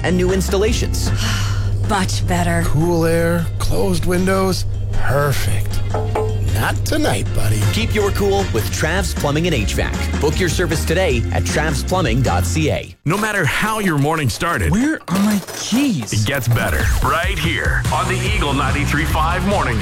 and new installations. Much better. Cool air, closed windows, perfect. Not tonight, buddy. Keep your cool with Trav's Plumbing and HVAC. Book your service today at travsplumbing.ca. No matter how your morning started, Where are my keys? it gets better right here on the Eagle 93.5 Morning